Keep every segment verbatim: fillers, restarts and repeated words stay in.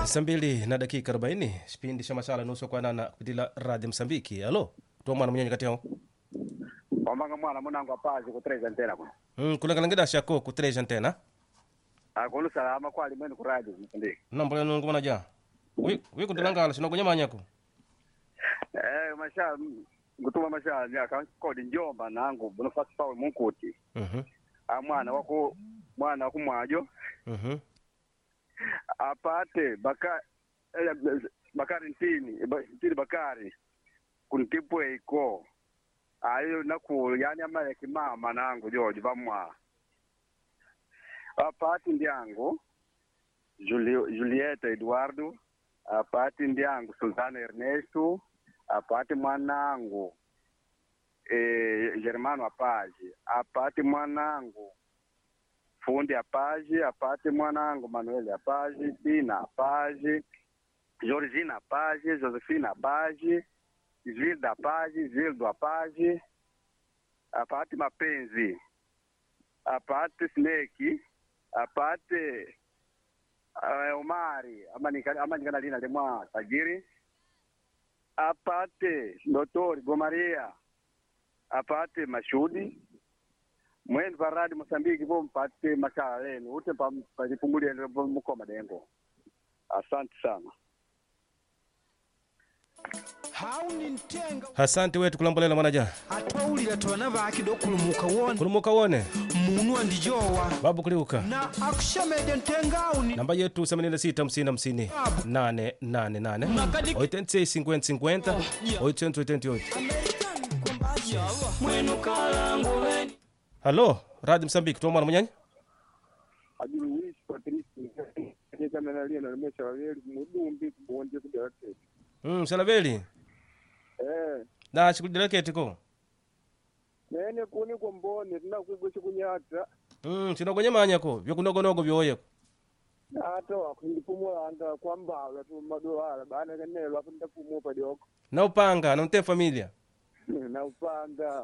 Saa mbili na dakika arobaini kipindi cha masala nusu kwa nana kupitia Radio Msambiki. Halo, tu mwana mwenyewe kati yao. Wamanga mwana mwanangu apazi kutreza antena kwa. Mm, kuna kalangida shako kutreja antena. Ah, kunu salama kwa limeni ku Radio Msambiki. Nambole nungu mana ja. Wi, wi kundilangala sino kunya manyako. Eh, masha ngutuma masha ya kan kodi njomba nangu bonofasi pawe munkuti. Mhm. Ah, mwana wako mwana wako mwajo. Mhm. Apate baka eh, bakari ntini ntini bakari kuntipwe iko ayo naku yani ama ya kimama nangu George bamwa apati ndiangu Julio Julieta Eduardo apati ndiangu Sultana Ernesto apati mwanangu eh Germano Apaji apati mwanangu Fundi Apaji apati mwanangu Manuel Apaji Dina Apaji Georgina Apaji Josefina Apaji Zilda Apaji Zildo Apaji apati Mapenzi apati Sneki apate uh, Omari amanika amanika lina lemwa Tajiri apate Dotori Gomaria apate Mashudi Mwen varadi Mosambiki bo mpate makala lenu ute pa pajipungulia ndio mko madengo. Asante sana. Asante wetu kulambolela mwanaja. Atwaulira twana baki dokulumuka wone. Kulumuka wone. Munu andijowa. Babu kuliuka. Na akushamede ntengauni. Namba yetu semanini sita hamsini hamsini nane nane nane. Oitense cinquenta cinquenta. Oitense oitenta oito. Mwenu kalangu weni. Halo, Radio Msambiki, tu mwana mwenyewe? Adulu wish Patrice. Ni kama nalia na nimesha wali mudumbi kubonje kudarake. Mm, salaveli. Eh. Na chikudirake tiko. Nene kuni kombone tuna kwigoshe kunyata. Mm, chinogonye manyako, byo kunogonogo byoye. Hata wakundipumula anga kwamba watu madola bana kanelo afu ndapumua pa dioko. Na upanga, na unte familia. Na upanga.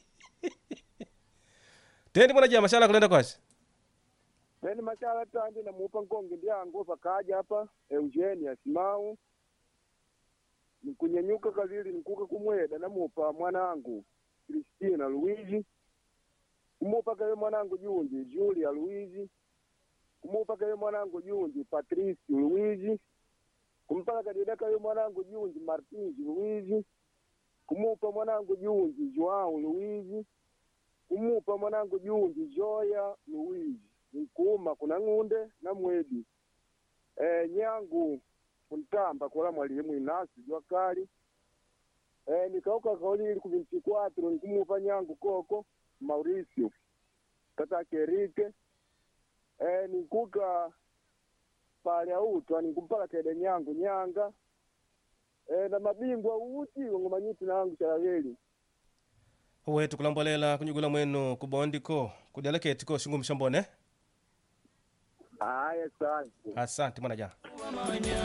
Tendi mwana jama mashala kulenda kwasi. Nene mashala tanje na mupa nkonge ndiangu pakaja hapa Eugenia Simau. Nikunyanyuka kavili nikuka kumweda na mupa mwanangu Christina Luigi. Kumupa kawe mwanangu Junji Julia Luigi. Kumupa kawe mwanangu Junji Patrice Luigi. Kumpaka kadida kawe mwanangu Junji Martins Luigi. Kumupa mwanangu Junji Joao Luigi. Kumupa mwanangu Junji Joya Luigi. Nkuma kuna ngunde na mwedi. Eh nyangu kuntamba kola mwalimu inasi jwa kali. Eh nikauka kauli ili kubinti kwatro nikumupa nyangu koko Mauricio. Tata Kerike. Eh nikuka pale auto nikumpaka kede nyangu nyanga. Eh na mabingwa uti ngomanyiti nangu chalaveli. Wetu kulambolela kunyugula mwenu kubondiko kudeleketiko shungu mshambone. Aya asante. Asante mwana jama.